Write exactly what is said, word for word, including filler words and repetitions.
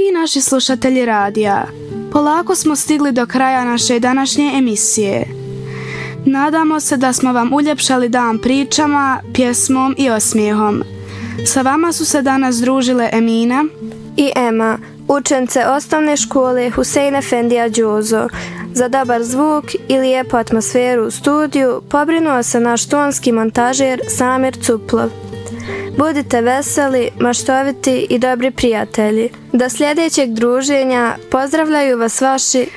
Dragi naši slušatelji radija, polako smo stigli do kraja naše današnje emisije. Nadamo se da smo vam uljepšali dan pričama, pjesmom i osmijehom. Sa vama su se danas družile Emina i Ema, učenice osnovne škole Husein Efendija Đozo. Za dobar zvuk i lijepu atmosferu u studiju pobrinuo se naš tonski montažer Samir Cuplov. Budite veseli, maštoviti i dobri prijatelji. Do sljedećeg druženja pozdravljaju vas vaši